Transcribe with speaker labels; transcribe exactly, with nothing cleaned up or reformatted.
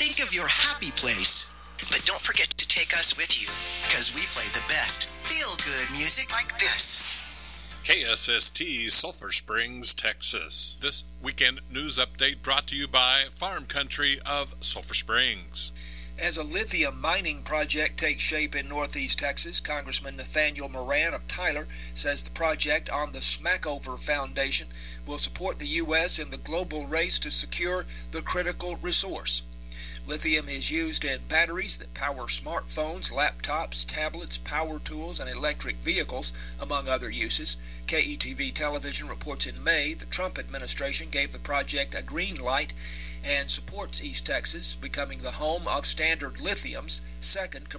Speaker 1: think of your happy place. But don't forget to take us with you, because we play the best feel-good music like this.
Speaker 2: K S S T, Sulphur Springs, Texas. This weekend news update brought to you by Farm Country of Sulphur Springs.
Speaker 3: As a lithium mining project takes shape in northeast Texas, Congressman Nathaniel Moran of Tyler says the project on the Smackover Foundation will support the U S in the global race to secure the critical resource. Lithium is used in batteries that power smartphones, laptops, tablets, power tools, and electric vehicles, among other uses. K E T V Television reports in May the Trump administration gave the project a green light and supports East Texas becoming the home of Standard Lithium's second